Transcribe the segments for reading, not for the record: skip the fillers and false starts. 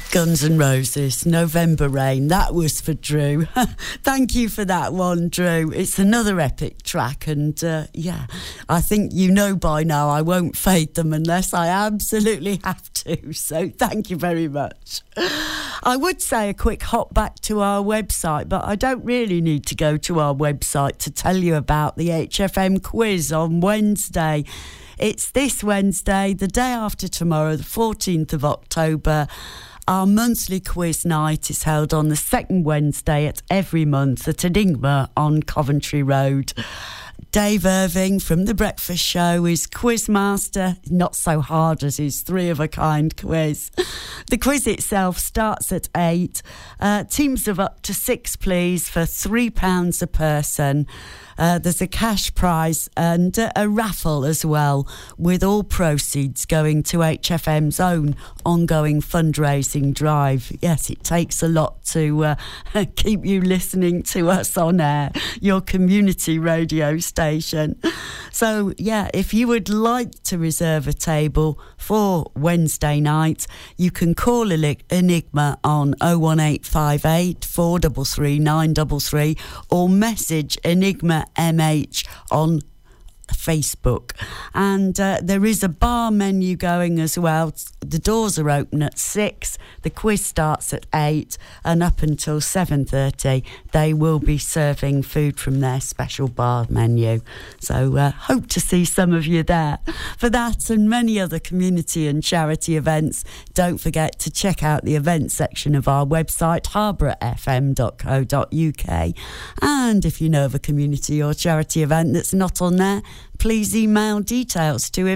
Guns N' Roses, November Rain. That was for Drew. Thank you for that one, Drew. It's another epic track, and yeah, I think you know by now I won't fade them unless I absolutely have to. So thank you very much. I would say a quick hop back to our website, but I don't really need to go to our website to tell you about the HFM quiz on Wednesday. It's this Wednesday, the day after tomorrow, the 14th of October. Our monthly quiz night is held on the second Wednesday at every month at Enigma on Coventry Road. Dave Irving from The Breakfast Show is quizmaster, not so hard as his three-of-a-kind quiz. The quiz itself starts at 8. Teams of up to 6, please, for £3 a person. There's a cash prize and a raffle as well, with all proceeds going to HFM's own ongoing fundraising drive. Yes, it takes a lot to keep you listening to us on air, your community radio station. So, yeah, if you would like to reserve a table for Wednesday night, you can call Enigma on 01858 433 933 or message Enigma MH on Facebook. And there is a bar menu going as well. The doors are open at 6, the quiz starts at 8, and up until 7:30 they will be serving food from their special bar menu. So hope to see some of you there. For that and many other community and charity events, don't forget to check out the events section of our website, harbourfm.co.uk. And if you know of a community or charity event that's not on there, please email details to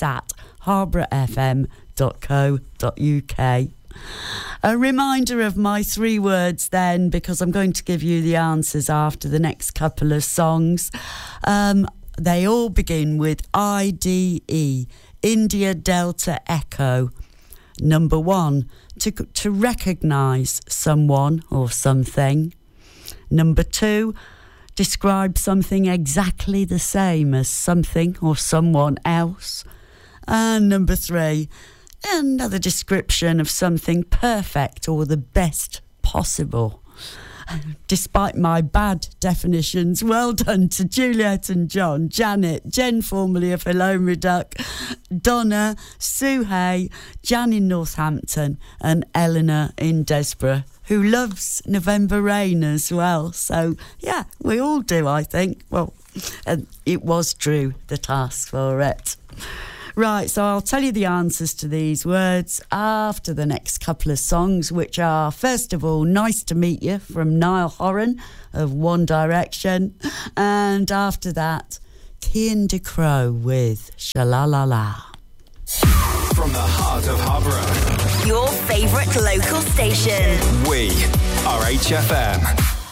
events@harbourfm.co.uk. A reminder of my 3 words then, because I'm going to give you the answers after the next couple of songs. They all begin with IDE, India Delta Echo. Number 1, to recognise someone or something. Number 2, describe something exactly the same as something or someone else. And number 3, another description of something perfect or the best possible. Despite my bad definitions, well done to Juliet and John, Janet, Jen formerly of Hello Reduc, Donna, Sue Hay, Jan in Northampton and Eleanor in Desborough, who loves November Rain as well. So, yeah, we all do, I think. Well, it was Drew that asked for it. Right, so I'll tell you the answers to these words after the next couple of songs, which are, first of all, Nice to Meet You from Niall Horan of One Direction. And after that, Kian De Crow with Sha-La-La-La. From the heart of Harborough, your favourite local station. We are HFM.